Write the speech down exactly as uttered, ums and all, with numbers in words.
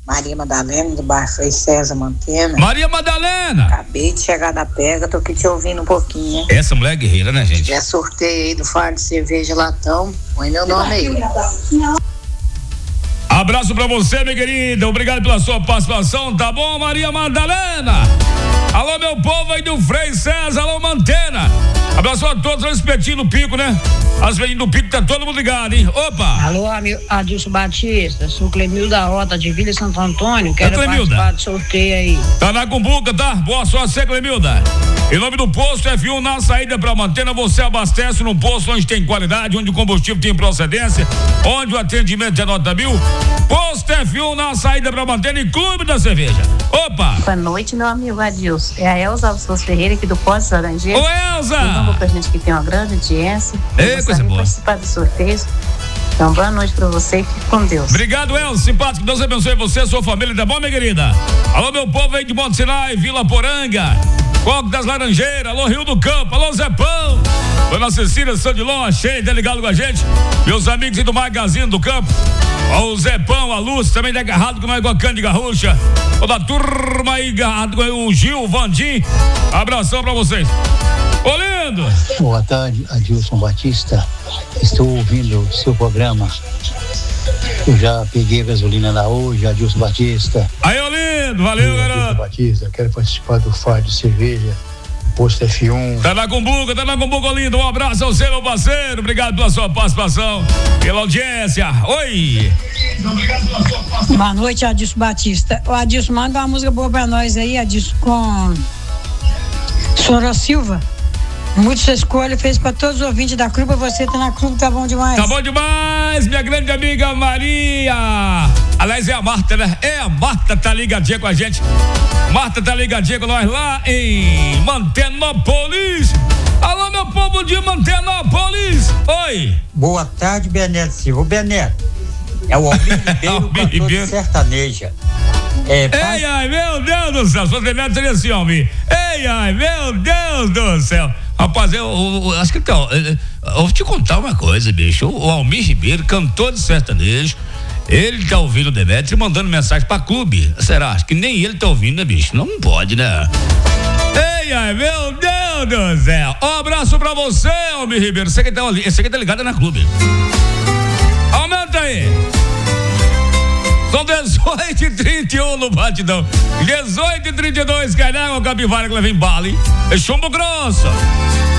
Maria Madalena, do bairro Frei César Mantena. Maria Madalena! Acabei de chegar da pega, tô aqui te ouvindo um pouquinho, hein? Essa mulher é guerreira, né, gente? Já sorteio aí do Faro de Cerveja Latão. Põe meu nome aí. Abraço pra você, minha querida. Obrigado pela sua participação, tá bom, Maria Madalena? Alô, meu povo aí do Frei César, alô, Mantena. Abraço a todos, os espetinhos do Pico, né? As velhinhas do Pico, tá todo mundo ligado, hein? Opa! Alô, amigo Adilson Batista, sou Clemilda Rota de Vila Santo Antônio, quero é participar do sorteio aí. Tá na Cumbuca, tá? Boa sorte, você, Clemilda. Em nome do posto F um, na saída pra Mantena, você abastece num posto onde tem qualidade, onde o combustível tem procedência, onde o atendimento é nota mil. Posto F um, na saída pra Mantena e Clube da Cerveja. Opa! Boa noite, meu amigo Adilson. É a Elza Alves Ferreira aqui do Posto Laranjeira. Ô, Elza! Mandou pra gente que tem uma grande audiência. É, coisa boa. Participar dos sorteios. Então, boa noite pra você e fique com Deus. Obrigado, Elza, simpático. Deus abençoe você, sua família, tá bom, minha querida? Alô, meu povo aí de Monte Sinai, Vila Poranga, Coco das Laranjeiras, alô, Rio do Campo, alô, Zé Pão, Dona Cecília Sandilon, cheia, tá ligado com a gente? Meus amigos aí do Magazine do Campo, ó, o Zé Pão, a Lúcia, também tá agarrado com nós com a Cândido Garrucha, toda a turma aí agarrado com o Gil, o Vandim, abração pra vocês. Ô, lindo! Boa tarde, Adilson Batista. Estou ouvindo o seu programa. Eu já peguei a gasolina lá hoje, Adilson Batista. Aí, ô, lindo! Valeu, eu, garoto! Adilson Batista, quero participar do Faro de Cerveja, Posto F um. Tá na Cumbuca, tá na Cumbuca, lindo. Um abraço ao seu, meu parceiro. Obrigado pela sua participação, pela audiência. Oi! Boa noite, Adilson Batista. O Adilson, manda uma música boa pra nós aí, Adilson, com Sora Silva. Muito sua escolha, fez pra todos os ouvintes da Clube, você tá na Clube, tá bom demais. Tá bom demais, minha grande amiga Maria. Aliás, é a Marta, né? É a Marta, tá ligadinha com a gente. Marta tá ligadinha com nós lá em Mantenópolis. Alô, meu povo de Mantenópolis. Oi. Boa tarde, Beneto Silva. Ô, Beneto, é o Almir Ribeiro, cantor de sertaneja. É, pai... Ei, ai, meu Deus do céu. Se fosse Beneto, seria assim, Almir. Ei, ai, meu Deus do céu. Rapaz, eu, eu, eu acho que então, eu, eu vou te contar uma coisa, bicho. O, o Almir Ribeiro, cantor de sertanejo, ele tá ouvindo o Demetrio e mandando mensagem pra clube. Será? Acho que nem ele tá ouvindo, né, bicho? Não pode, né? Ei, ai, meu Deus do céu. Um abraço pra você, Almir Ribeiro. Você que tá, você que tá ligado na clube. Aumenta aí. São dezoito e trinta e um no batidão. dezoito e trinta e dois, Canário, Capivara que leva em bala, hein? É chumbo grosso.